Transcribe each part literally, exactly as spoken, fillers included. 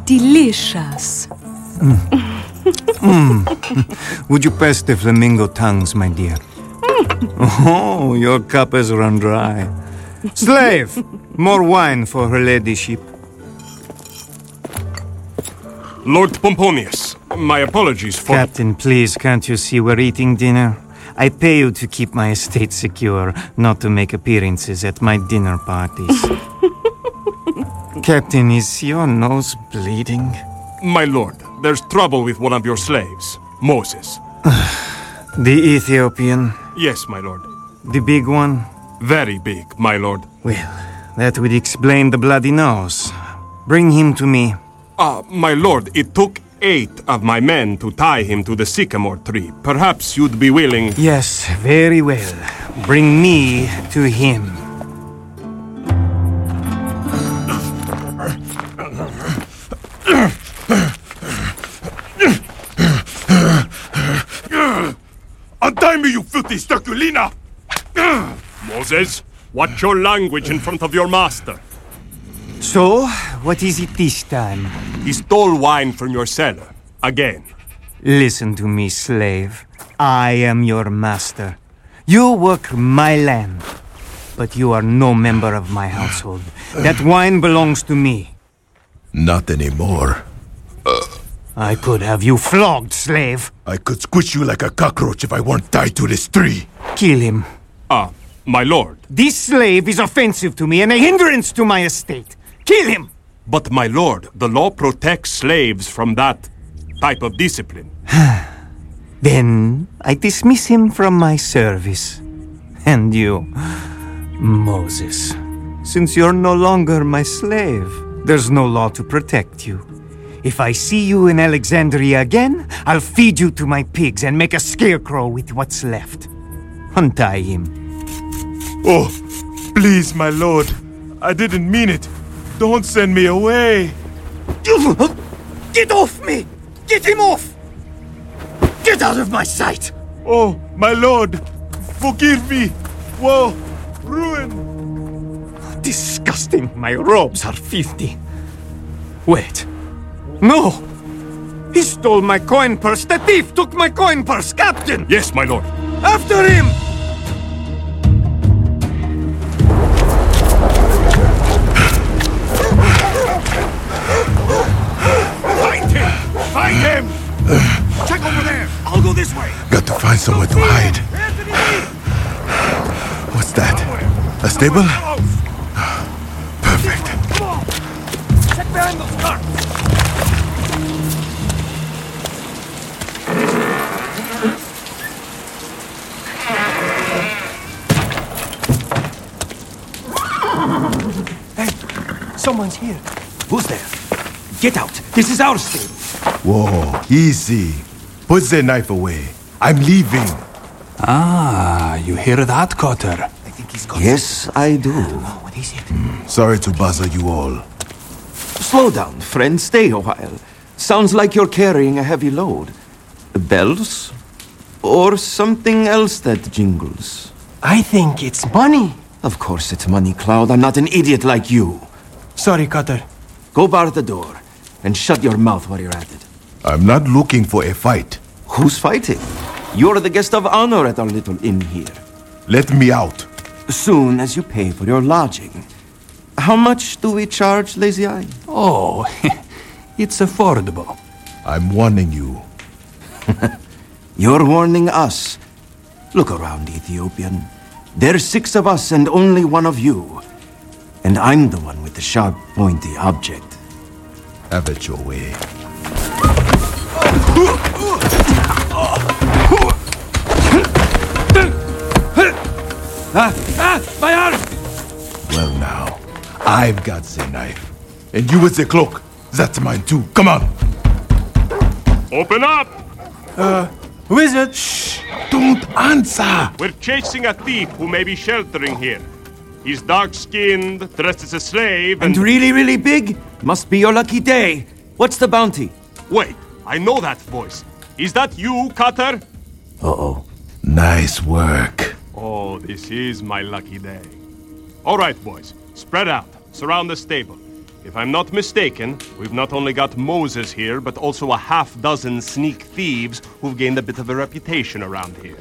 delicious. Mm. mm. Would you pass the flamingo tongues, my dear? Oh, your cup has run dry. Slave, more wine for her ladyship. Lord Pomponius, my apologies for... Captain, please, can't you see we're eating dinner? I pay you to keep my estate secure, not to make appearances at my dinner parties. Captain, is your nose bleeding? My lord, there's trouble with one of your slaves, Moses. The Ethiopian? Yes, my lord. The big one? Very big, my lord. Well, that would explain the bloody nose. Bring him to me. Ah, uh, my lord, it took eight of my men to tie him to the sycamore tree. Perhaps you'd be willing... Yes, very well. Bring me to him. Untie me, you filthy sterculina! Moses, watch your language in front of your master. So, what is it this time? He stole wine from your cellar. Again. Listen to me, slave. I am your master. You work my land. But you are no member of my household. That wine belongs to me. Not anymore. Uh. I could have you flogged, slave. I could squish you like a cockroach if I weren't tied to this tree. Kill him. Ah, uh, my lord. This slave is offensive to me and a hindrance to my estate. Kill him! But my lord, the law protects slaves from that type of discipline. Then I dismiss him from my service. And you, Moses, since you're no longer my slave, there's no law to protect you. If I see you in Alexandria again, I'll feed you to my pigs and make a scarecrow with what's left. Untie him. Oh, please, my lord. I didn't mean it. Don't send me away. Get off me! Get him off! Get out of my sight! Oh, my lord. Forgive me. Whoa, ruin. Disgusting. My robes are filthy. Wait. No! He stole my coin purse! The thief took my coin purse! Captain! Yes, my lord. After him! Find him! Find him! Check over there! I'll go this way! Got to find somewhere to hide. What's that? A stable? Perfect. Check behind those carts! Someone's here. Who's there? Get out. This is our stable. Whoa, easy. Put the knife away. I'm leaving. Ah, you hear that, Cotter? I think he's got Yes, I do. Oh, what is it? Mm, sorry to bother you all. Slow down, friend. Stay a while. Sounds like you're carrying a heavy load. Bells? Or something else that jingles? I think it's money. Of course it's money, Cloud. I'm not an idiot like you. Sorry, Cutter. Go bar the door, and shut your mouth while you're at it. I'm not looking for a fight. Who's fighting? You're the guest of honor at our little inn here. Let me out. Soon as you pay for your lodging. How much do we charge, Lazy Eye? Oh, it's affordable. I'm warning you. You're warning us. Look around, Ethiopian. There's six of us and only one of you. And I'm the one with the sharp, pointy object. Have it your way. Ah, ah, my arm! Well now, I've got the knife. And you with the cloak. That's mine too. Come on. Open up! Uh, wizard! Shh! Don't answer! We're chasing a thief who may be sheltering here. He's dark-skinned, dressed as a slave, and... And really, really big? Must be your lucky day. What's the bounty? Wait, I know that voice. Is that you, Cutter? Uh-oh. Nice work. Oh, this is my lucky day. All right, boys. Spread out. Surround the stable. If I'm not mistaken, we've not only got Moses here, but also a half dozen sneak thieves who've gained a bit of a reputation around here.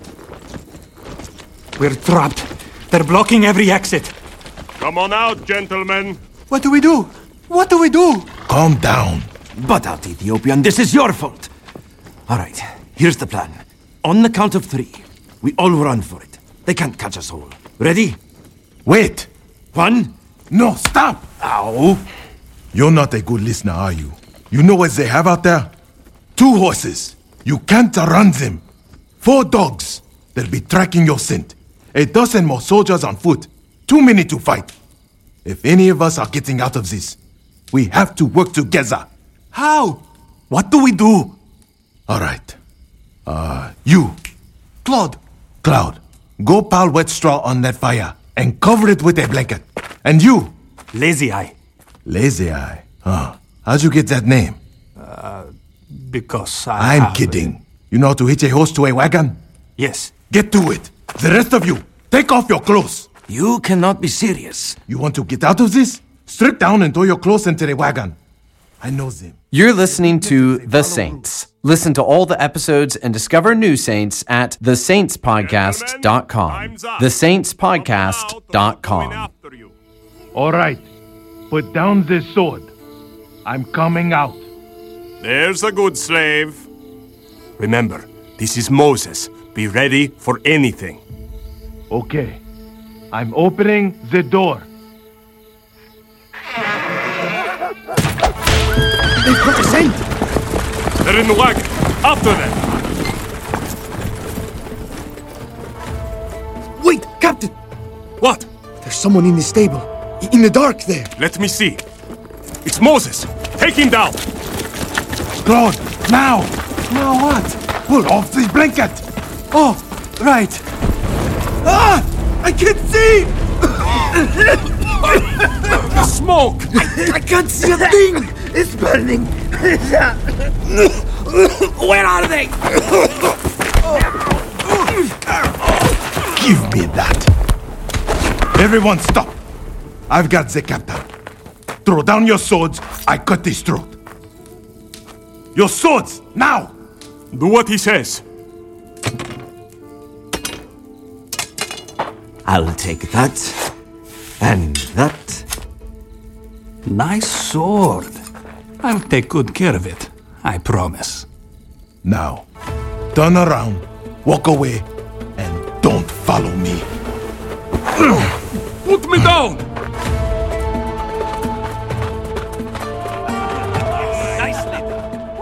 We're trapped. They're blocking every exit. Come on out, gentlemen. What do we do? What do we do? Calm down. Butt out, Ethiopian. This is your fault. All right, here's the plan. On the count of three, we all run for it. They can't catch us all. Ready? Wait. One. No, stop. Ow. You're not a good listener, are you? You know what they have out there? Two horses. You can't run them. Four dogs. They'll be tracking your scent. A dozen more soldiers on foot. Too many to fight. If any of us are getting out of this, we have to work together. How? What do we do? All right. Uh, you, Claude. Cloud, go pile wet straw on that fire and cover it with a blanket. And you, Lazy Eye. Lazy Eye. Huh. How'd you get that name? Because I I'm have- kidding. You know how to hitch a horse to a wagon? Yes. Get to it. The rest of you, take off your clothes. You cannot be serious. You want to get out of this? Strip down and throw your clothes into the wagon. I know them. You're listening to The Saints. Listen to all the episodes and discover new saints at the saints podcast dot com. the saints podcast dot com. All right. Put down this sword. I'm coming out. There's a good slave. Remember, this is Moses. Be ready for anything. Okay. I'm opening the door. They've put us in. They're in the wagon. After them. Wait, Captain. What? There's someone in the stable. I- In the dark there. Let me see. It's Moses. Take him down. Claude, now! Now what? Pull off this blanket! Oh, right. Ah! I can't see! The smoke! I can't see a thing! It's burning! Where are they? Give me that! Everyone stop! I've got the captain. Throw down your swords, I cut his throat. Your swords, now! Do what he says. I'll take that. And that. Nice sword. I'll take good care of it. I promise. Now, turn around, walk away, and don't follow me. Put me down!